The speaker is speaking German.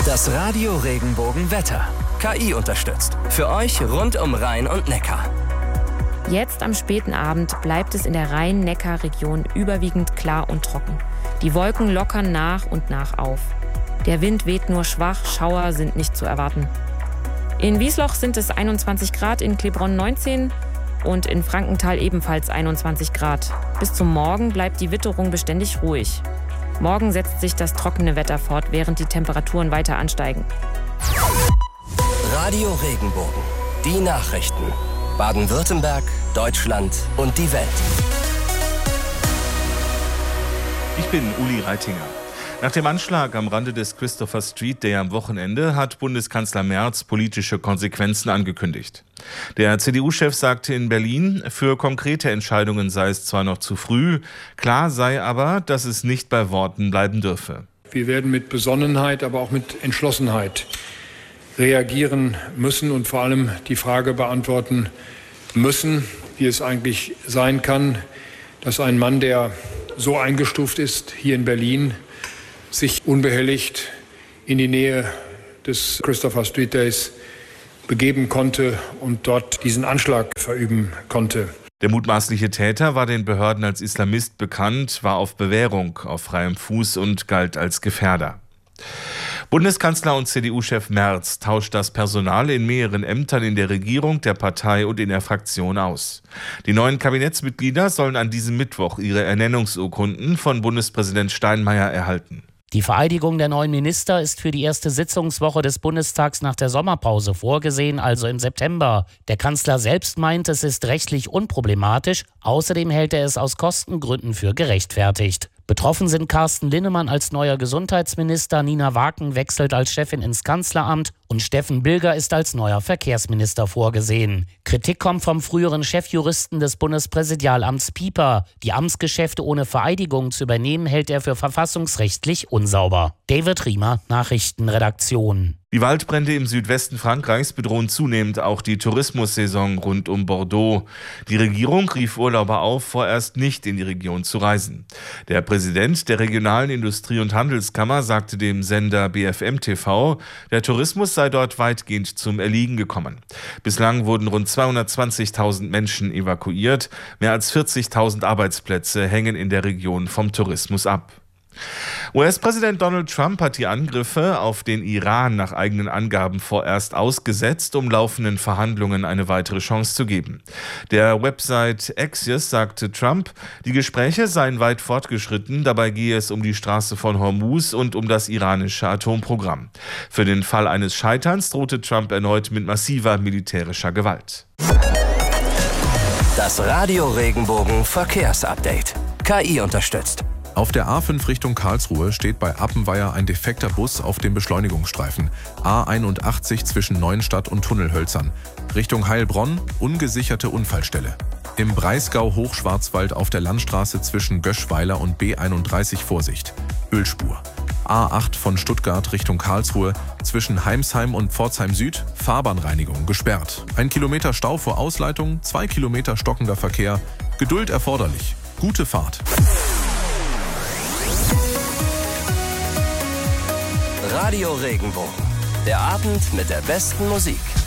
Das Radio Regenbogen Wetter. KI unterstützt. Für euch rund um Rhein und Neckar. Jetzt am späten Abend bleibt es in der Rhein-Neckar-Region überwiegend klar und trocken. Die Wolken lockern nach und nach auf. Der Wind weht nur schwach, Schauer sind nicht zu erwarten. In Wiesloch sind es 21 Grad, in Klebronn 19 und in Frankenthal ebenfalls 21 Grad. Bis zum Morgen bleibt die Witterung beständig ruhig. Morgen setzt sich das trockene Wetter fort, während die Temperaturen weiter ansteigen. Radio Regenbogen. Die Nachrichten. Baden-Württemberg, Deutschland und die Welt. Ich bin Uli Reitinger. Nach dem Anschlag am Rande des Christopher Street Day am Wochenende hat Bundeskanzler Merz politische Konsequenzen angekündigt. Der CDU-Chef sagte in Berlin, für konkrete Entscheidungen sei es zwar noch zu früh, klar sei aber, dass es nicht bei Worten bleiben dürfe. Wir werden mit Besonnenheit, aber auch mit Entschlossenheit reagieren müssen und vor allem die Frage beantworten müssen, wie es eigentlich sein kann, dass ein Mann, der so eingestuft ist hier in Berlin, sich unbehelligt in die Nähe des Christopher Street Days begeben konnte und dort diesen Anschlag verüben konnte. Der mutmaßliche Täter war den Behörden als Islamist bekannt, war auf Bewährung auf freiem Fuß und galt als Gefährder. Bundeskanzler und CDU-Chef Merz tauscht das Personal in mehreren Ämtern in der Regierung, der Partei und in der Fraktion aus. Die neuen Kabinettsmitglieder sollen an diesem Mittwoch ihre Ernennungsurkunden von Bundespräsident Steinmeier erhalten. Die Vereidigung der neuen Minister ist für die erste Sitzungswoche des Bundestags nach der Sommerpause vorgesehen, also im September. Der Kanzler selbst meint, es ist rechtlich unproblematisch. Außerdem hält er es aus Kostengründen für gerechtfertigt. Betroffen sind Carsten Linnemann als neuer Gesundheitsminister, Nina Waken wechselt als Chefin ins Kanzleramt und Steffen Bilger ist als neuer Verkehrsminister vorgesehen. Kritik kommt vom früheren Chefjuristen des Bundespräsidialamts Pieper. Die Amtsgeschäfte ohne Vereidigung zu übernehmen, hält er für verfassungsrechtlich unsauber. David Riemer, Nachrichtenredaktion. Die Waldbrände im Südwesten Frankreichs bedrohen zunehmend auch die Tourismussaison rund um Bordeaux. Die Regierung rief Urlauber auf, vorerst nicht in die Region zu reisen. Der Präsident der regionalen Industrie- und Handelskammer sagte dem Sender BFM TV, der Tourismus sei dort weitgehend zum Erliegen gekommen. Bislang wurden rund 220.000 Menschen evakuiert. Mehr als 40.000 Arbeitsplätze hängen in der Region vom Tourismus ab. US-Präsident Donald Trump hat die Angriffe auf den Iran nach eigenen Angaben vorerst ausgesetzt, um laufenden Verhandlungen eine weitere Chance zu geben. Der Website Axios sagte Trump, die Gespräche seien weit fortgeschritten, dabei gehe es um die Straße von Hormuz und um das iranische Atomprogramm. Für den Fall eines Scheiterns drohte Trump erneut mit massiver militärischer Gewalt. Das Radio Regenbogen Verkehrsupdate. KI unterstützt. Auf der A5 Richtung Karlsruhe steht bei Appenweier ein defekter Bus auf dem Beschleunigungsstreifen. A81 zwischen Neuenstadt und Tunnelhölzern. Richtung Heilbronn, ungesicherte Unfallstelle. Im Breisgau-Hochschwarzwald auf der Landstraße zwischen Göschweiler und B31 Vorsicht. Ölspur. A8 von Stuttgart Richtung Karlsruhe zwischen Heimsheim und Pforzheim Süd, Fahrbahnreinigung gesperrt. 1 Kilometer Stau vor Ausleitung, 2 Kilometer stockender Verkehr. Geduld erforderlich. Gute Fahrt. Radio Regenbogen. Der Abend mit der besten Musik.